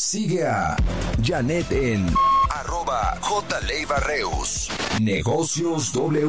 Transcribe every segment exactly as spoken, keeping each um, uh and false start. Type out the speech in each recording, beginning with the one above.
Sigue a Janet en arroba J. Leiva Reus. Negocios W.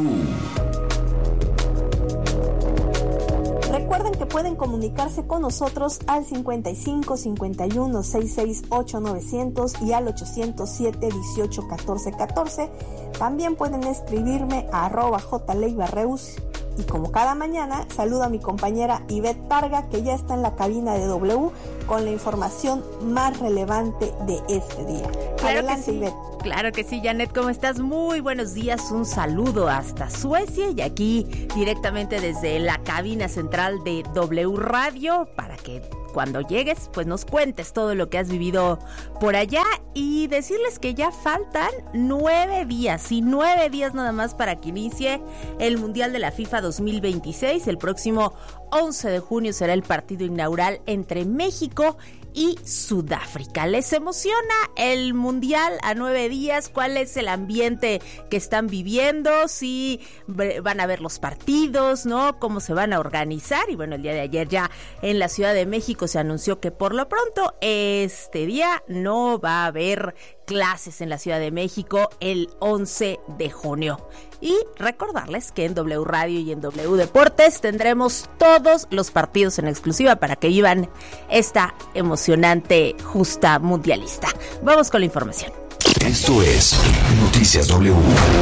Recuerden que pueden comunicarse con nosotros al cincuenta y cinco, cincuenta y uno, sesenta y seis, ocho novecientos y al ochocientos siete, dieciocho, catorce, catorce. También pueden escribirme a arroba J. Leiva Reus. Y como cada mañana, saludo a mi compañera Ivette Parga, que ya está en la cabina de W con la información más relevante de este día. Claro Adelante, que sí. Ivette. Claro que sí, Janet, ¿cómo estás? Muy buenos días, un saludo hasta Suecia y aquí directamente desde la cabina central de W Radio para que cuando llegues, pues nos cuentes todo lo que has vivido por allá y decirles que ya faltan nueve días, y nueve días nada más para que inicie el Mundial de la FIFA dos mil veintiséis. El próximo once de junio será el partido inaugural entre México y Sudáfrica. ¿Les emociona el Mundial a nueve días? ¿Cuál es el ambiente que están viviendo? ¿Sí van a ver los partidos, no? ¿Cómo se van a organizar? Y bueno, el día de ayer ya en la Ciudad de México se anunció que por lo pronto este día no va a haber clases en la Ciudad de México el once de junio. Y recordarles que en W Radio y en W Deportes tendremos todos los partidos en exclusiva para que vivan esta emocionante justa mundialista. Vamos con la información. Esto es Noticias W.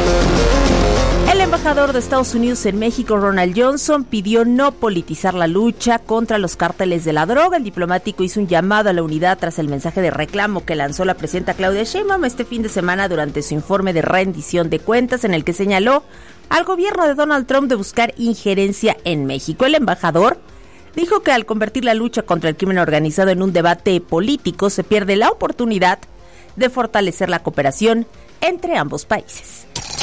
El embajador de Estados Unidos en México, Ronald Johnson, pidió no politizar la lucha contra los cárteles de la droga. El diplomático hizo un llamado a la unidad tras el mensaje de reclamo que lanzó la presidenta Claudia Sheinbaum este fin de semana durante su informe de rendición de cuentas, en el que señaló al gobierno de Donald Trump de buscar injerencia en México. El embajador dijo que al convertir la lucha contra el crimen organizado en un debate político, se pierde la oportunidad de fortalecer la cooperación entre ambos países.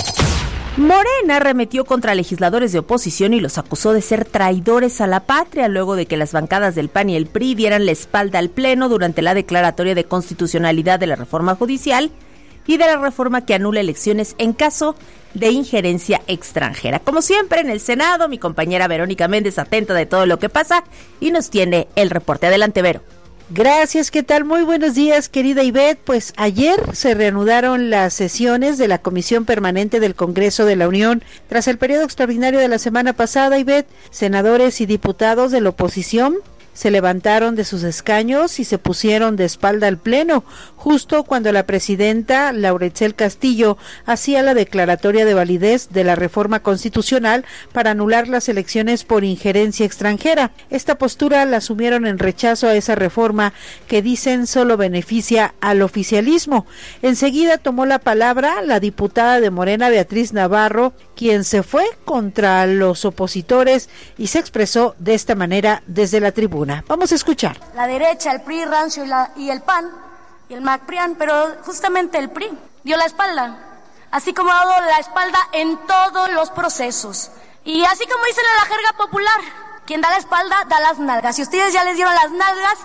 Morena arremetió contra legisladores de oposición y los acusó de ser traidores a la patria luego de que las bancadas del P A N y el P R I dieran la espalda al Pleno durante la declaratoria de constitucionalidad de la reforma judicial y de la reforma que anula elecciones en caso de injerencia extranjera. Como siempre en el Senado, mi compañera Verónica Méndez atenta de todo lo que pasa y nos tiene el reporte. Adelante, Vero. Gracias, ¿qué tal? Muy buenos días, querida Ivette. Pues ayer se reanudaron las sesiones de la Comisión Permanente del Congreso de la Unión. Tras el periodo extraordinario de la semana pasada, Ivette, senadores y diputados de la oposición se levantaron de sus escaños y se pusieron de espalda al Pleno, justo cuando la presidenta Laura Etzel Castillo hacía la declaratoria de validez de la reforma constitucional para anular las elecciones por injerencia extranjera. Esta postura la asumieron en rechazo a esa reforma que dicen solo beneficia al oficialismo. Enseguida tomó la palabra la diputada de Morena, Beatriz Navarro, quien se fue contra los opositores y se expresó de esta manera desde la tribuna. Vamos a escuchar. La derecha, el P R I, Rancio y, la, y el P A N y el MacPrian, pero justamente el P R I dio la espalda, así como ha dado la espalda en todos los procesos. Y así como dicen en la jerga popular, quien da la espalda da las nalgas. Y ustedes ya les dieron las nalgas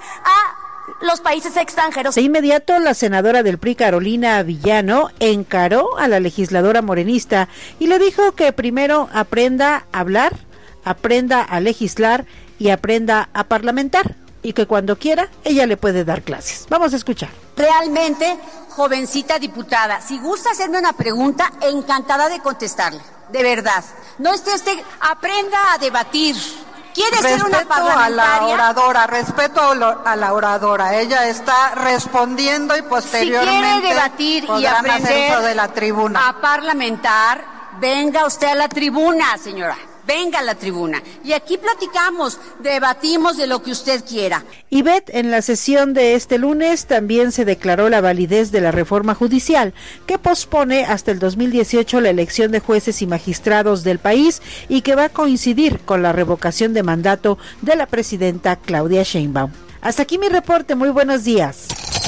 a los países extranjeros. De inmediato, la senadora del P R I, Carolina Villano, encaró a la legisladora morenista y le dijo que primero aprenda a hablar, aprenda a legislar y aprenda a parlamentar, y que cuando quiera ella le puede dar clases. Vamos a escuchar. Realmente, jovencita diputada, si gusta hacerme una pregunta, encantada de contestarle, de verdad. No esté usted, aprenda a debatir. ¿Quiere ser una parlamentaria? Respeto a la oradora, respeto a la oradora. Ella está respondiendo y posteriormente si quiere debatir y aprender de la tribuna. A parlamentar, venga usted a la tribuna, señora. Venga a la tribuna. Y aquí platicamos, debatimos de lo que usted quiera. Ivette, en la sesión de este lunes también se declaró la validez de la reforma judicial, que pospone hasta el dos mil dieciocho la elección de jueces y magistrados del país y que va a coincidir con la revocación de mandato de la presidenta Claudia Sheinbaum. Hasta aquí mi reporte, muy buenos días.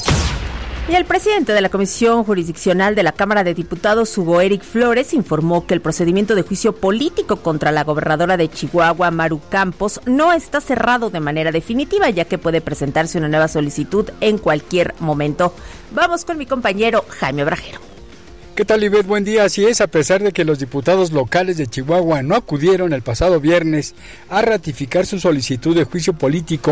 Y el presidente de la Comisión Jurisdiccional de la Cámara de Diputados, Hugo Eric Flores, informó que el procedimiento de juicio político contra la gobernadora de Chihuahua, Maru Campos, no está cerrado de manera definitiva, ya que puede presentarse una nueva solicitud en cualquier momento. Vamos con mi compañero Jaime Brajero. ¿Qué tal, Ivette? Buen día. Así es, a pesar de que los diputados locales de Chihuahua no acudieron el pasado viernes a ratificar su solicitud de juicio político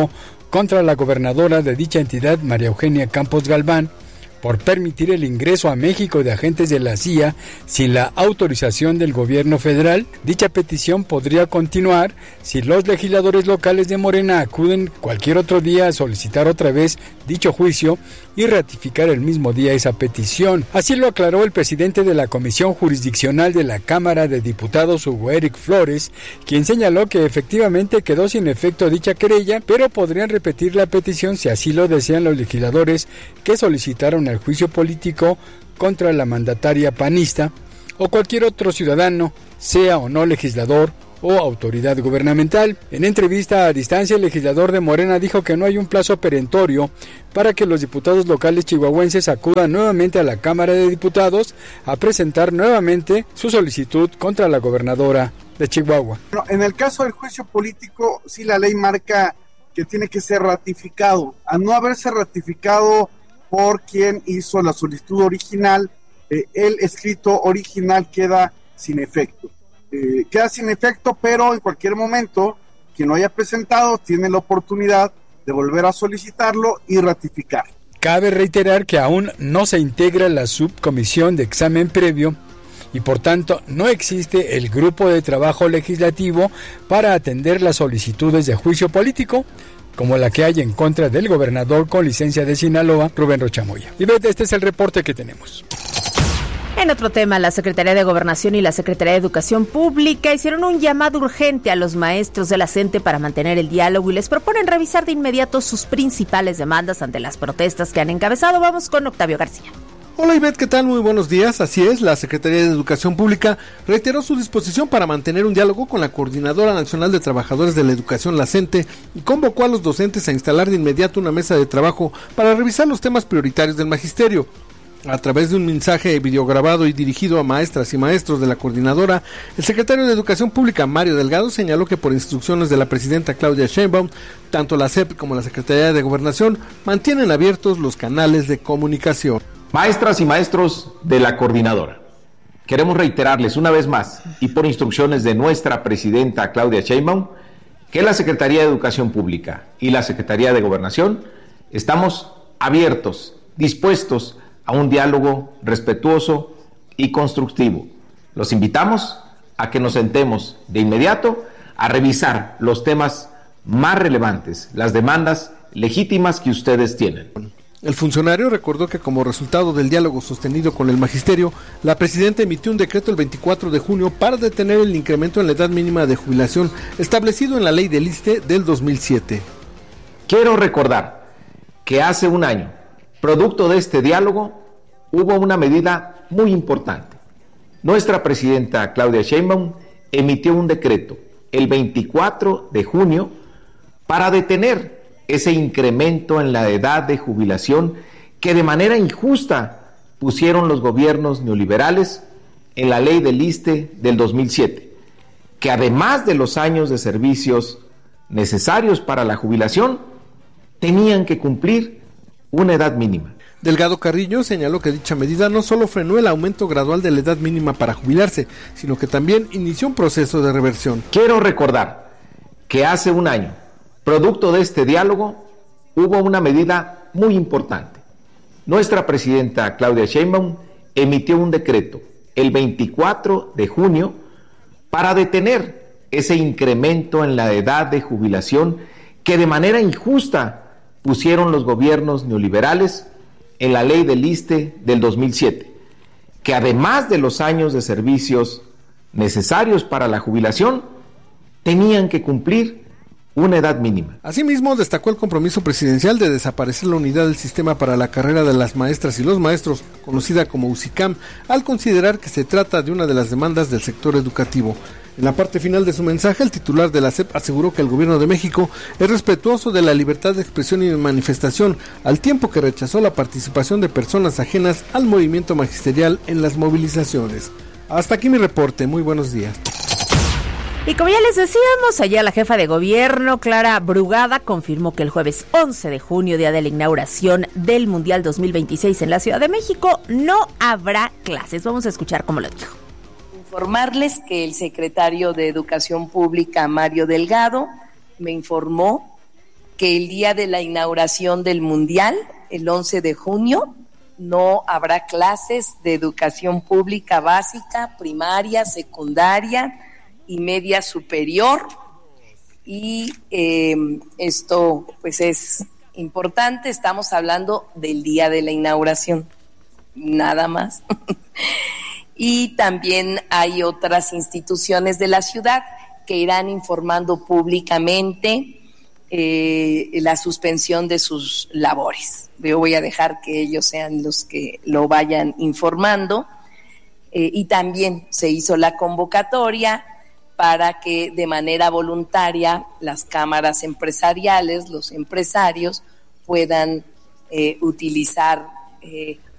contra la gobernadora de dicha entidad, María Eugenia Campos Galván, por permitir el ingreso a México de agentes de la C I A sin la autorización del gobierno federal. Dicha petición podría continuar si los legisladores locales de Morena acuden cualquier otro día a solicitar otra vez dicho juicio y ratificar el mismo día esa petición. Así lo aclaró el presidente de la Comisión Jurisdiccional de la Cámara de Diputados, Hugo Eric Flores, quien señaló que efectivamente quedó sin efecto dicha querella, pero podrían repetir la petición si así lo desean los legisladores que solicitaron el juicio político contra la mandataria panista o cualquier otro ciudadano, sea o no legislador o autoridad gubernamental. En entrevista a distancia, el legislador de Morena dijo que no hay un plazo perentorio para que los diputados locales chihuahuenses acudan nuevamente a la Cámara de Diputados a presentar nuevamente su solicitud contra la gobernadora de Chihuahua. Bueno, en el caso del juicio político, sí la ley marca que tiene que ser ratificado. Al no haberse ratificado por quien hizo la solicitud original, eh, el escrito original queda sin efecto. Eh, queda sin efecto, pero en cualquier momento, quien lo haya presentado tiene la oportunidad de volver a solicitarlo y ratificar. Cabe reiterar que aún no se integra la subcomisión de examen previo y por tanto no existe el grupo de trabajo legislativo para atender las solicitudes de juicio político, como la que hay en contra del gobernador con licencia de Sinaloa, Rubén Rocha Moya. Y ves, este es el reporte que tenemos. En otro tema, la Secretaría de Gobernación y la Secretaría de Educación Pública hicieron un llamado urgente a los maestros de la CENTE para mantener el diálogo y les proponen revisar de inmediato sus principales demandas ante las protestas que han encabezado. Vamos con Octavio García. Hola Ivette, ¿qué tal? Muy buenos días. Así es, la Secretaría de Educación Pública reiteró su disposición para mantener un diálogo con la Coordinadora Nacional de Trabajadores de la Educación, la CENTE, y convocó a los docentes a instalar de inmediato una mesa de trabajo para revisar los temas prioritarios del magisterio. A través de un mensaje videograbado y dirigido a maestras y maestros de la coordinadora, el secretario de Educación Pública, Mario Delgado, señaló que por instrucciones de la presidenta Claudia Sheinbaum, tanto la S E P como la Secretaría de Gobernación mantienen abiertos los canales de comunicación. Maestras y maestros de la coordinadora, queremos reiterarles una vez más, y por instrucciones de nuestra presidenta Claudia Sheinbaum, que la Secretaría de Educación Pública y la Secretaría de Gobernación estamos abiertos, dispuestos a un diálogo respetuoso y constructivo. Los invitamos a que nos sentemos de inmediato a revisar los temas más relevantes, las demandas legítimas que ustedes tienen. El funcionario recordó que como resultado del diálogo sostenido con el magisterio, la presidenta emitió un decreto el veinticuatro de junio para detener el incremento en la edad mínima de jubilación establecido en la ley del ISSSTE del dos mil siete. Quiero recordar que hace un año, producto de este diálogo, hubo una medida muy importante. Nuestra presidenta Claudia Sheinbaum emitió un decreto el veinticuatro de junio para detener ese incremento en la edad de jubilación que de manera injusta pusieron los gobiernos neoliberales en la ley del ISSSTE del dos mil siete, que además de los años de servicios necesarios para la jubilación, tenían que cumplir una edad mínima. Delgado Carrillo señaló que dicha medida no solo frenó el aumento gradual de la edad mínima para jubilarse, sino que también inició un proceso de reversión. Quiero recordar que hace un año, producto de este diálogo, hubo una medida muy importante. Nuestra presidenta Claudia Sheinbaum emitió un decreto el veinticuatro de junio para detener ese incremento en la edad de jubilación que de manera injusta pusieron los gobiernos neoliberales en la ley del ISSSTE del dos mil siete, que además de los años de servicios necesarios para la jubilación, tenían que cumplir una edad mínima. Asimismo, destacó el compromiso presidencial de desaparecer la unidad del sistema para la carrera de las maestras y los maestros, conocida como UCICAM, al considerar que se trata de una de las demandas del sector educativo. En la parte final de su mensaje, el titular de la S E P aseguró que el gobierno de México es respetuoso de la libertad de expresión y de manifestación, al tiempo que rechazó la participación de personas ajenas al movimiento magisterial en las movilizaciones. Hasta aquí mi reporte, muy buenos días. Y como ya les decíamos, ayer la jefa de gobierno, Clara Brugada, confirmó que el jueves once de junio, día de la inauguración del Mundial dos mil veintiséis en la Ciudad de México, no habrá clases. Vamos a escuchar cómo lo dijo. Informarles que el secretario de Educación Pública, Mario Delgado, me informó que el día de la inauguración del Mundial, el once de junio, no habrá clases de educación pública básica, primaria, secundaria y media superior. Y eh, esto pues es importante, estamos hablando del día de la inauguración, nada más. Y también hay otras instituciones de la ciudad que irán informando públicamente eh, la suspensión de sus labores. Yo voy a dejar que ellos sean los que lo vayan informando. Eh, y también se hizo la convocatoria para que de manera voluntaria las cámaras empresariales, los empresarios, puedan eh, utilizar eh,